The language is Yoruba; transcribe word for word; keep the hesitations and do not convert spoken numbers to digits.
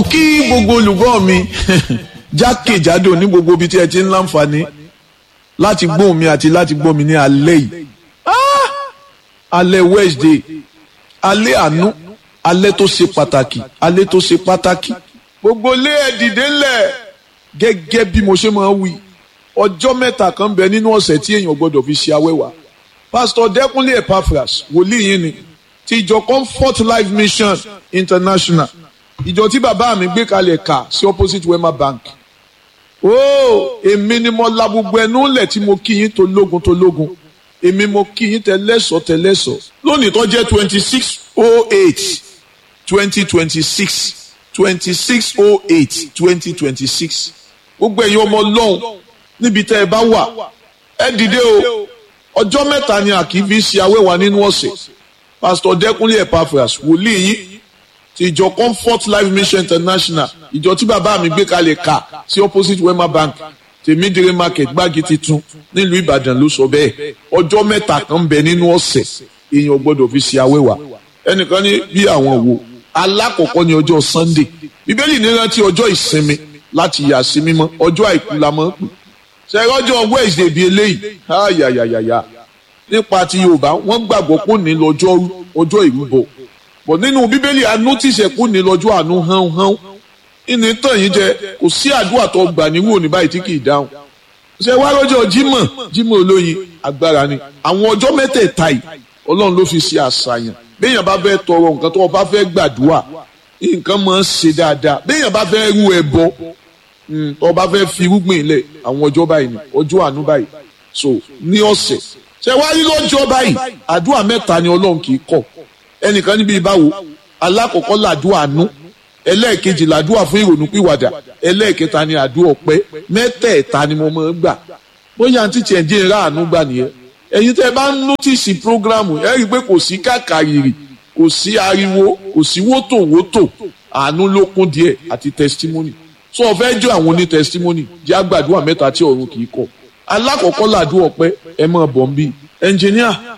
kí gbogbo olùgbọ́ mi jákèjádò ní gbogbo ibi tí ẹ ti ń láǹfààní láti gbọ́ mi àti láti gbọ́ mi ní alẹ́ yìí alẹ́ Wednesday alẹ́ àánú alẹ́ tó ṣe pàtàkì alẹ́ tó ṣe pàtàkì gbogbo lé ẹ dìde ńlẹ̀ gẹ́gẹ́ bí mo ṣe máa ń wí ọjọ́ mẹ́ta kan bẹ nínú ọ̀sẹ̀ tí èèyàn gbọ́dọ̀ fi ṣe awẹ́wà Pastor Dẹ́kunlé Epaphras wòlíì yín ni ti ìjọ Comfort Life Mission International ìjọ tí bàbá mi gbé kalẹ̀ kà sí opposite Wema Bank. ó èmi ni mo la gbogbo ẹnu lẹ̀ tí mo kí yín tó lógun tó lógun èmi mo kí yín tẹ́lẹ̀sọ̀ tẹ́lẹ̀sọ̀ lónìí tó jẹ́ twenty six oh eight twenty twenty six twenty six oh eight twenty twenty six gbogbo ẹ̀yin ọmọ Ọlọ́run níbi tẹ́ ẹ bá wà ẹ dìde o ọjọ́ mẹ́ta ni a kì í fi ṣe awẹ́wà nínú ọ̀sẹ̀ Pastor Dẹ́kunlé Epaphras wòlíì yín ti ìjọ Comfort Life Mission International ìjọ tí bàbá mi gbé kalẹ̀ kà sí opposite Wema Bank tèmídìrí market gbági titun nílùú Ìbàdàn ló sọ bẹ́ẹ̀ ọjọ́ mẹ́ta kan ń bẹ nínú ọ̀sẹ̀ èèyàn gbọ́dọ̀ fi ṣe awẹ́wà ẹnìkan ní bí àwọn wo alákọ̀ọ́kọ́ ní ọjọ́ Sunday bíbélì ní rántí ọjọ́ ìsinmi láti yà sí mímọ́ ọjọ́ àìkú la mọ́ pè ṣẹ́yìn ọjọ́ Wednesday bíi eléyìí ayayayaya nípa ti Yorùbá wọ́n gbàgbọ́ pé ní lọ́jọ́ ọjọ́ ìrúbọ bọ̀ nínú bíbélì a notice kú ní lọ́jọ́ àánú hán hán ìní tàn yín jẹ kò sí àdúrà tó gbà níwò ní báyìí tí kì í dáhùn ṣe wá lọ́jọ́ Jímọ̀ Jímọ̀ olóyin agbára ni àwọn ọjọ́ mẹ́tẹ̀ẹ̀ta yìí Ọlọ́run ló fi ṣe àṣàyàn béèyàn bá fẹ́ tọrọ nǹkan tó o bá fẹ́ gbàdúrà nǹkan máa ń ṣe dáadáa béèyàn bá fẹ́ rú ẹbọ tó o bá fẹ́ fi irúgbìn ilẹ̀ àwọn ọjọ́ báyìí ni ọjọ́ àánú báyìí so ní ọ̀sẹ̀ ṣe wá rí lọ́jọ́ báyìí àdúrà mẹ́ta ni Ọlọ́run kì í kọ̀ ẹnìkan níbi ìbáwo alákọ̀ọ́kọ́ làdúrà àánú ẹlẹ́ẹ̀kejì làdúrà fún ìrònú pìwàdà ẹlẹ́ẹ̀kẹta ni àdúrà ọpẹ́ mẹ́tẹ̀ẹ̀ta ni mo máa ń gbà bóyá àǹtí tiẹ̀ dín ra àánú gbà nìyẹn ẹ̀yin tẹ́ ẹ bá ń nọ́tìsì prógrámù ẹ rí i pé kò sí kàkàrìrì kò sí ariwo kò sí wótòwótò àánú ló kún díẹ̀ àti testimony so ọ̀fẹ́ jọ àwọn oní testimony jẹ́ àgbàdúrà mẹ́ta tí ọ̀run kì í kọ̀ alákọ̀ọ́kọ́ làdúrà ọpẹ́ ẹ máa bọ̀ ń bí ẹnjìníà